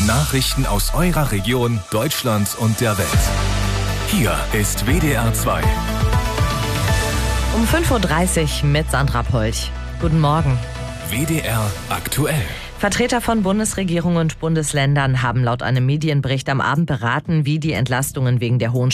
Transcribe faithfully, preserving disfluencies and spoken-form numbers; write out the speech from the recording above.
Nachrichten aus eurer Region, Deutschland und der Welt. Hier ist W D R zwei. Um fünf Uhr dreißig mit Sandra Polch. Guten Morgen. W D R aktuell. Vertreter von Bundesregierung und Bundesländern haben laut einem Medienbericht am Abend beraten, wie die Entlastungen wegen der hohen